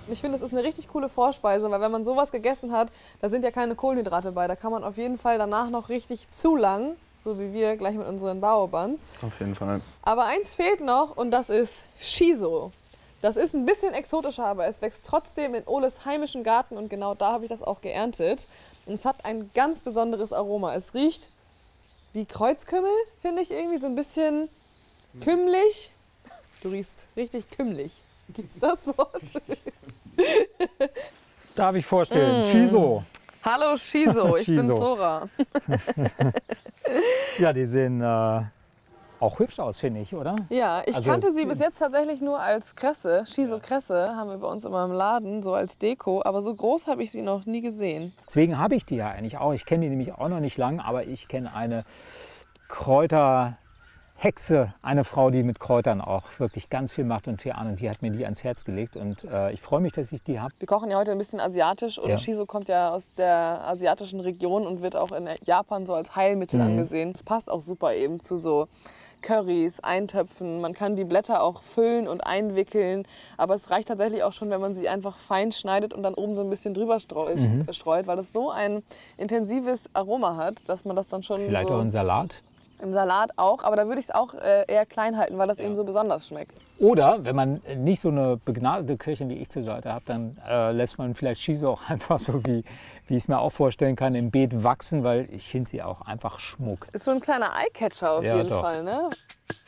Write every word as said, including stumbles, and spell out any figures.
Ich finde, das ist eine richtig coole Vorspeise, weil wenn man sowas gegessen hat, da sind ja keine Kohlenhydrate bei. Da kann man auf jeden Fall danach noch richtig zu lang, so wie wir gleich mit unseren Bao-Buns. Auf jeden Fall. Aber eins fehlt noch und das ist Shiso. Das ist ein bisschen exotischer, aber es wächst trotzdem in Oles heimischen Garten und genau da habe ich das auch geerntet. Und es hat ein ganz besonderes Aroma. Es riecht wie Kreuzkümmel, finde ich irgendwie, so ein bisschen kümmelig. Du riechst richtig kümmelig. Gibt's das Wort? Darf ich vorstellen, Mm. Shiso. Hallo Shiso, ich bin Shiso. Zora. Ja, die sehen äh, auch hübsch aus, finde ich, oder? Ja, ich Also- kannte sie bis jetzt tatsächlich nur als Kresse. Shiso-Kresse haben wir bei uns immer im Laden, so als Deko. Aber so groß habe ich sie noch nie gesehen. Deswegen habe ich die ja eigentlich auch. Ich kenne die nämlich auch noch nicht lang, aber ich kenne eine Kräuterhexe, eine Frau, die mit Kräutern auch wirklich ganz viel macht und viel an. Und die hat mir die ans Herz gelegt. Und äh, ich freue mich, dass ich die habe. Wir kochen ja heute ein bisschen asiatisch und Ja. Shiso kommt ja aus der asiatischen Region und wird auch in Japan so als Heilmittel Mhm. angesehen. Es passt auch super eben zu so Currys, Eintöpfen. Man kann die Blätter auch füllen und einwickeln. Aber es reicht tatsächlich auch schon, wenn man sie einfach fein schneidet und dann oben so ein bisschen drüber streut, Mhm. streut weil es so ein intensives Aroma hat, dass man das dann schon Vielleicht so auch einen Salat. im Salat auch. Aber da würde ich es auch äh, eher klein halten, weil das eben so besonders schmeckt. Oder wenn man nicht so eine begnadete Köchin wie ich zur Seite hat, dann äh, lässt man vielleicht Shiso auch einfach so, wie, wie ich es mir auch vorstellen kann, im Beet wachsen, weil ich finde sie auch einfach Schmuck. Ist so ein kleiner Eyecatcher auf Ja, jeden doch. Fall, ne?